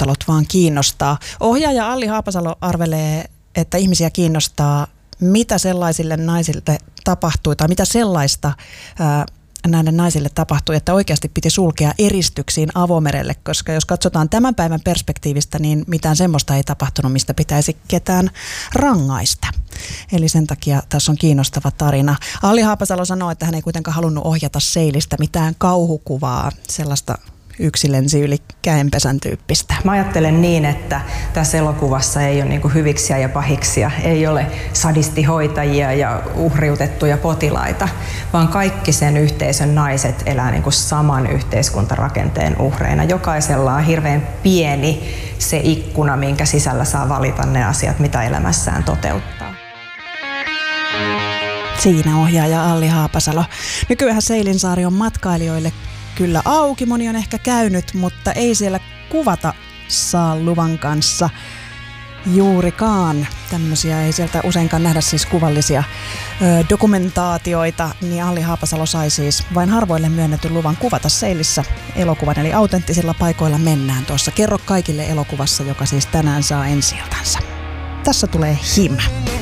kohtalot vaan kiinnostaa. Ohjaaja Alli Haapasalo arvelee, että ihmisiä kiinnostaa, mitä sellaisille naisille tapahtui tai mitä sellaista näille naisille tapahtui, että oikeasti piti sulkea eristyksiin avomerelle, koska jos katsotaan tämän päivän perspektiivistä, niin mitään semmoista ei tapahtunut, mistä pitäisi ketään rangaista. Eli sen takia tässä on kiinnostava tarina. Alli Haapasalo sanoo, että hän ei kuitenkaan halunnut ohjata seilistä mitään kauhukuvaa, sellaista yksi lensi yli käenpesän tyyppistä. Mä ajattelen niin, että tässä elokuvassa ei ole niinku hyviksiä ja pahiksia, ei ole sadistihoitajia ja uhriutettuja potilaita, vaan kaikki sen yhteisön naiset elää niinku saman yhteiskuntarakenteen uhreina. Jokaisella on hirveän pieni se ikkuna, minkä sisällä saa valita ne asiat, mitä elämässään toteuttaa. Siinä ohjaaja Alli Haapasalo. Nykyään Seilinsaari on matkailijoille kyllä auki, moni on ehkä käynyt, mutta ei siellä kuvata saa luvan kanssa juurikaan. Tämmöisiä ei sieltä useinkaan nähdä, siis kuvallisia dokumentaatioita, niin Alli Haapasalo sai siis vain harvoille myönnetyn luvan kuvata Seilissä elokuvan, eli autenttisilla paikoilla mennään tuossa Kerro kaikille elokuvassa, joka siis tänään saa ensi-iltansa. Tässä tulee Him.